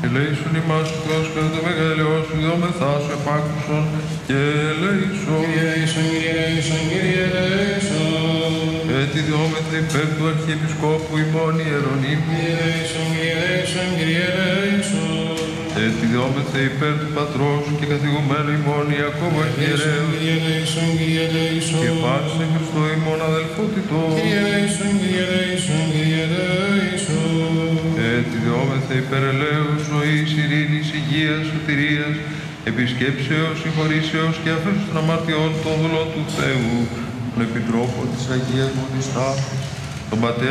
Ελέησον ημάς ο Θεός και το μεγαλειός σου, δόμεθά σου επάκουσον και ελέησον. Κύριε ελέησον, Κύριε ελέησον, Κύριε ελέησον. Έτσι διόμεθα υπέρ του Αρχιεπισκόπου ημών Ιερονύμου. Κύριε ελέησον, Κύριε ελέησον, Κύριε ελέησον. Έτσι διόμεθα υπέρ του Πατρός και καθηγουμένου ημών Ιακώβου Αρχιερέου. Κύριε ελέησον, Κύριε ελέησον. Και πάση Χριστό ημών αδελφότητο. Κύριε ελέησον, Κύριε ελέησον, Κύριε ελέησον. Έτσι διόμεθα υπέρ ελέους, ζωής, ειρήνης, υγείας, σωτηρίας, επισκέψεως, συγχωρήσεως και αφέσεως των αμαρτιών των δούλων του Θεού, τον Επιτρόπο της Αγίας Μονής Τάφης, τον Πατέρα